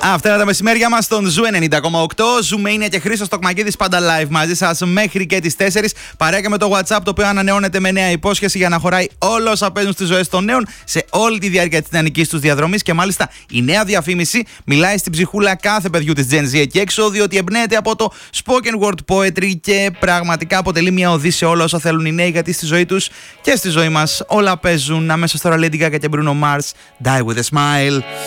Αυτά είναι τα μεσημέρια μας στον Ζου 90,8. Ζουμania και Χρήστος Τοκμακίδης πάντα live μαζί σας μέχρι και τις 4. Παρέα και με το WhatsApp, το οποίο ανανεώνεται με νέα υπόσχεση για να χωράει όλα όσα παίζουν στις ζωές των νέων σε όλη τη διάρκεια της νεανικής τους διαδρομής. Και μάλιστα η νέα διαφήμιση μιλάει στην ψυχούλα κάθε παιδιού της Gen Z εκεί έξω, διότι εμπνέεται από το spoken word poetry και πραγματικά αποτελεί μια οδή σε όλα όσα θέλουν οι νέοι, γιατί στη ζωή τους και στη ζωή μας όλα παίζουν. Αμέσως τώρα Lady Gaga και Bruno Mars, Die With A Smile.